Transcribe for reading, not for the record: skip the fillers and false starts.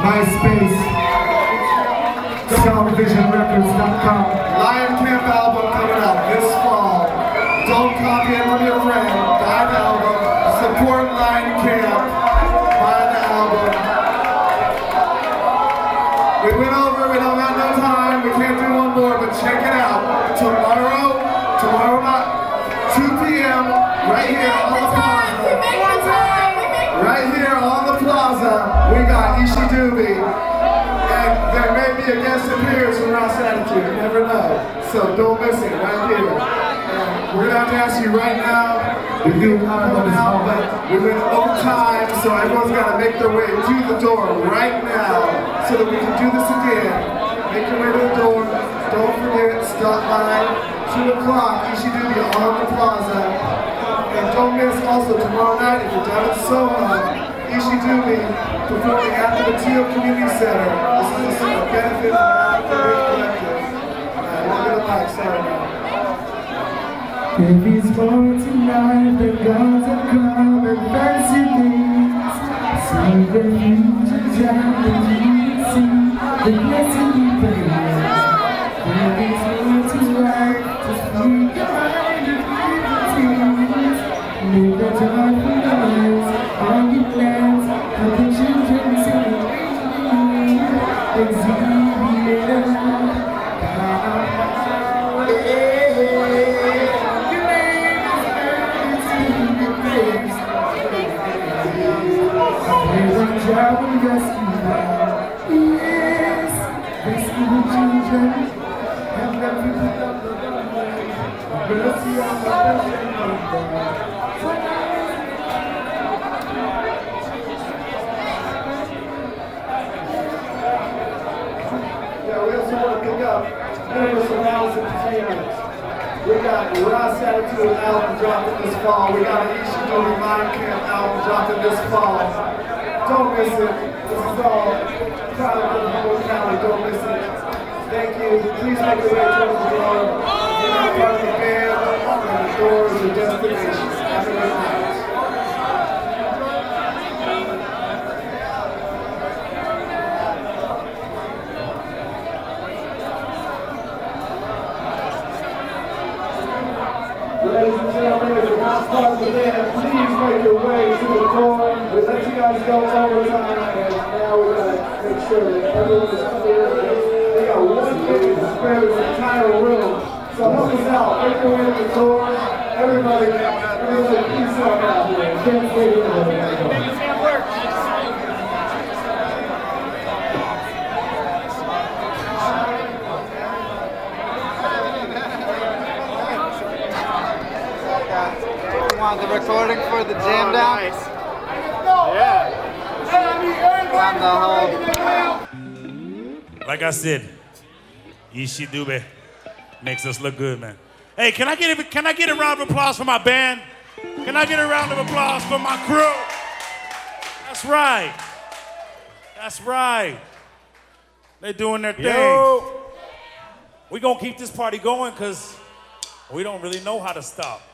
MySpace, SoundVisionRecords.com. Lion Camp album coming out this fall. Don't copy it from your friend. Buy the album. Support Lion Camp. Buy the album. We went over, we don't have no time. We can't do one more, but check it out. Tomorrow night, 2 p.m. right here on the plaza. Right here on the plaza, we got Ishi Dubie. And there may be a guest appearance from Ross Attitude, you never know. So don't miss it right here. And we're gonna have to ask you right now, we do come out, but we went over time, so everyone's gotta make their way to the door right now so that we can do this again. Make your way to the door. Don't forget, stop by 2 o'clock, Ishi Dubie on the plaza. And don't miss also tomorrow night, if you're down at Soho, Ishi Dubie performing at the Teal Community Center. This is a benefit of the Big Collective. Look at the mic, sorry now. If it's for tonight, the gods have come and fancy things. See the future and you see the blessing you bring. If it's for tonight, just free your mind and liberties. Live the joyful lives, all your plans, and the children sing. Exhibit. Yes, rescue the children and the people of the world. Mercy on the Yeah, we also want to pick up Universal House Entertainment. We got Ross Attitude album dropping this fall. We got an Ishi Dubie Lion Camp album dropping this fall. Don't miss it. This is all proud of the whole county. Don't miss it. Thank you. Please make your way towards the door. If you're not part of the band, the doors are destinations. Have a good night. Ladies and gentlemen, if you're not part of the band, please make your way to the door. We let you guys go overtime, and now we're going to make sure that everyone is clear. We got 1 minute to spare this entire room. So help us out. Make your way to the door. Everybody, peace out out here. Can't stay here. The recording for the jam down? Nice. Yeah. Like I said, Ishi Dubie makes us look good, man. Hey, can I get a round of applause for my band? Can I get a round of applause for my crew? That's right. That's right. They're doing their thing. Yo. We're gonna keep this party going because we don't really know how to stop.